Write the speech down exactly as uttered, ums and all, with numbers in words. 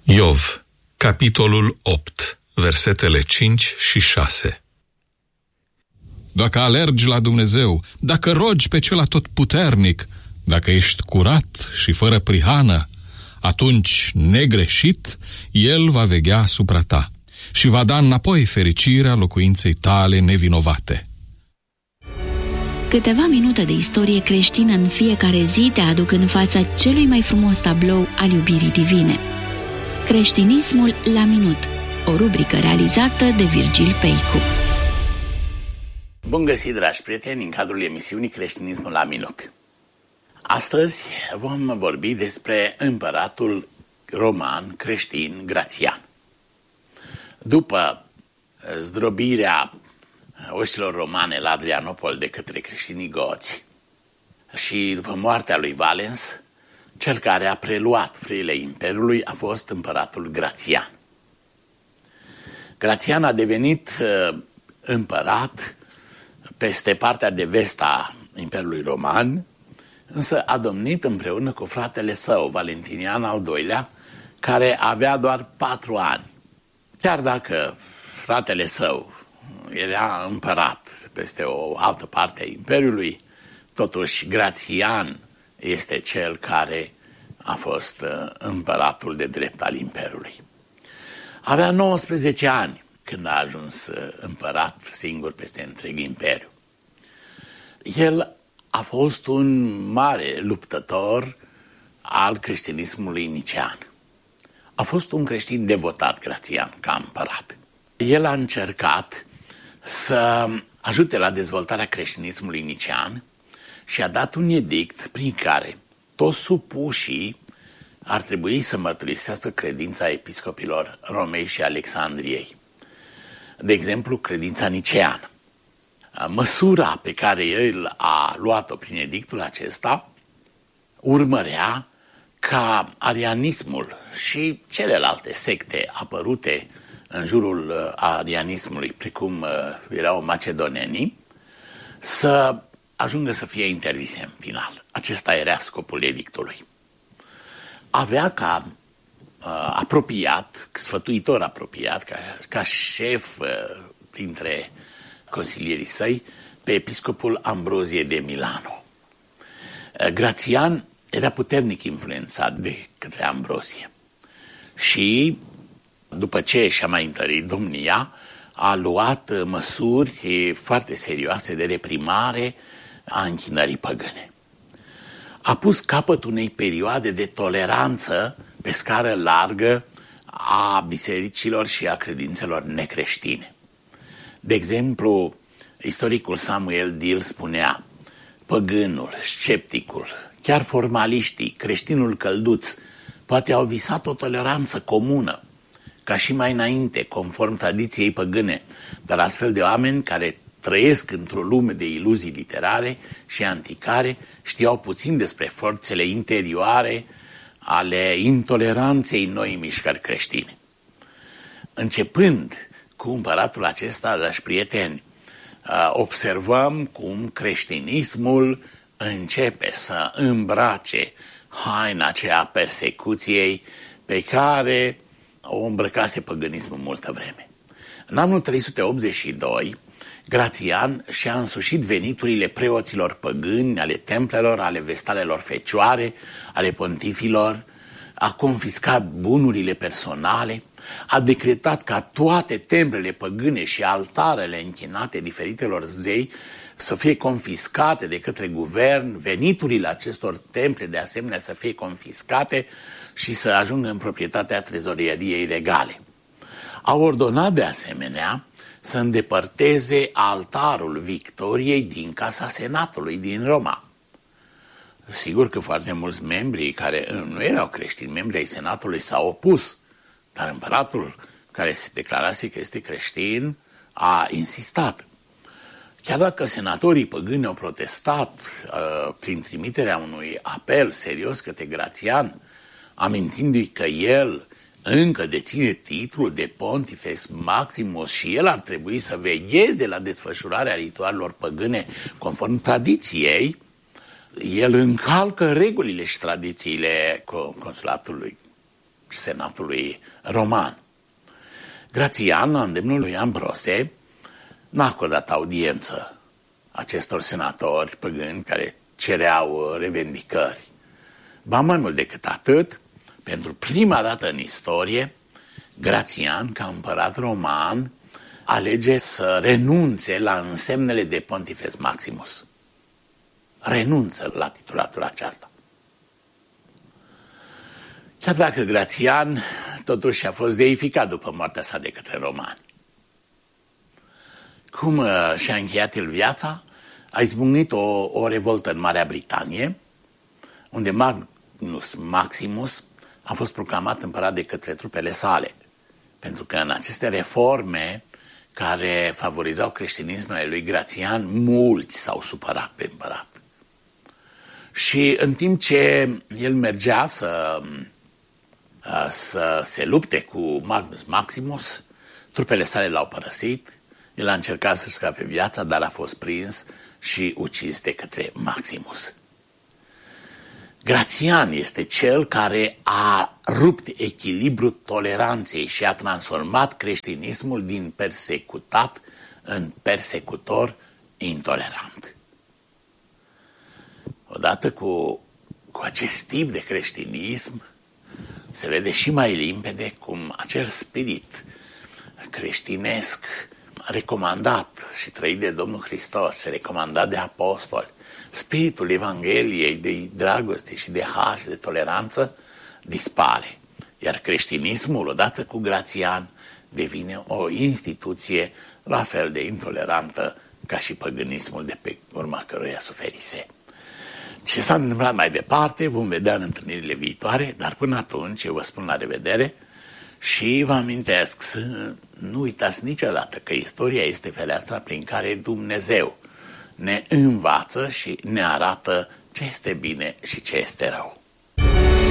Iov, capitolul opt, versetele cinci și șase. Dacă alergi la Dumnezeu, dacă rogi pe cel atotputernic, dacă ești curat și fără prihană, atunci, negreșit, El va veghea asupra ta și va da înapoi fericirea locuinței tale nevinovate. Câteva minute de istorie creștină în fiecare zi te aduc în fața celui mai frumos tablou al iubirii divine. Creștinismul la minut, o rubrică realizată de Virgil Peicu. Bun găsit, dragi prieteni, în cadrul emisiunii Creștinismul la minut. Astăzi vom vorbi despre împăratul roman creștin Gratian. După zdrobirea oștilor romane la Adrianopol de către creștinii goți și după moartea lui Valens, cel care a preluat frâiele imperiului a fost împăratul Gratian. Gratian a devenit împărat peste partea de vest a Imperiului Roman, însă a domnit împreună cu fratele său, Valentinian al doilea, care avea doar patru ani. Chiar dacă fratele său era împărat peste o altă parte a Imperiului, totuși Gratian este cel care a fost împăratul de drept al Imperiului. Avea nouăsprezece ani când a ajuns împărat singur peste întreg Imperiu. El a fost un mare luptător al creștinismului nicean. A fost un creștin devotat, Gratian, ca împărat. El a încercat să ajute la dezvoltarea creștinismului nicean și a dat un edict prin care toți supușii ar trebui să mărturisească credința episcopilor Romei și Alexandriei. De exemplu, credința niceană. Măsura pe care el a luat-o prin edictul acesta urmărea ca arianismul și celelalte secte apărute în jurul arianismului, precum erau macedonenii, să ajungă să fie interzise în final. Acesta era scopul edictului. Avea ca uh, apropiat, sfătuitor apropiat, ca, ca șef uh, printre consilierii săi, pe episcopul Ambrozie de Milano. Uh, Gratian era puternic influențat de către Ambrozie și, după ce și-a mai întărit domnia, a luat uh, măsuri foarte serioase de reprimare a închinării păgâne. A pus capăt unei perioade de toleranță pe scară largă a bisericilor și a credințelor necreștine. De exemplu, istoricul Samuel Dil spunea: păgânul, scepticul, chiar formaliștii, creștinul călduț, poate au visat o toleranță comună, ca și mai înainte, conform tradiției păgâne, dar astfel de oameni care trăiesc într-o lume de iluzii literare și anticare știau puțin despre forțele interioare ale intoleranței noii mișcări creștine. Începând cu împăratul acesta, dragi prieteni, observăm cum creștinismul începe să îmbrace haina aceea a persecuției pe care o îmbrăcase păgânismul multă vreme. În anul trei sute optzeci și doi, Gratian și-a însușit veniturile preoților păgâni, ale templelor, ale vestalelor fecioare, ale pontifilor, a confiscat bunurile personale, a decretat ca toate templele păgâne și altarele închinate diferitelor zei să fie confiscate de către guvern, veniturile acestor temple de asemenea să fie confiscate și să ajungă în proprietatea trezoreriei regale. A ordonat de asemenea să îndepărteze altarul Victoriei din Casa Senatului din Roma. Sigur că foarte mulți membri care nu erau creștini, membri ai Senatului, s-au opus, dar împăratul, care se declarase că este creștin, a insistat. Chiar dacă senatorii păgâni au protestat uh, prin trimiterea unui apel serios către Gratian, amintindu-i că el încă deține titlul de Pontifex Maximus și el ar trebui să vegheze la desfășurarea ritualelor păgâne conform tradiției, el încalcă regulile și tradițiile consulatului senatului roman. Gratian, la îndemnul lui Ambrose, n-a acordat audiență acestor senatori păgâni care cereau revendicări. Ba mai mult decât atât, pentru prima dată în istorie, Gratian, ca împărat roman, alege să renunțe la însemnele de Pontifex Maximus. Renunță la titulatura aceasta. Chiar dacă Gratian totuși a fost deificat după moartea sa de către romani. Cum uh, și-a încheiat el viața, a izbucnit o, o revoltă în Marea Britanie, unde Magnus Maximus a fost proclamat împărat de către trupele sale, pentru că în aceste reforme care favorizau creștinismul lui Gratian, mulți s-au supărat pe împărat. Și în timp ce el mergea să, să se lupte cu Magnus Maximus, trupele sale l-au părăsit, el a încercat să-și scape viața, dar a fost prins și ucis de către Maximus. Gratian este cel care a rupt echilibrul toleranței și a transformat creștinismul din persecutat în persecutor intolerant. Odată cu, cu acest tip de creștinism se vede și mai limpede cum acel spirit creștinesc recomandat și trăit de Domnul Hristos, recomandat de apostoli, spiritul Evangheliei de dragoste și de har și de toleranță dispare. Iar creștinismul, odată cu Gratian, devine o instituție la fel de intolerantă ca și păgânismul de pe urma căruia suferise. Ce s-a întâmplat mai departe vom vedea în întâlnirile viitoare, dar până atunci eu vă spun la revedere și vă amintesc să nu uitați niciodată că istoria este fereastra prin care Dumnezeu ne învață și ne arată ce este bine și ce este rău.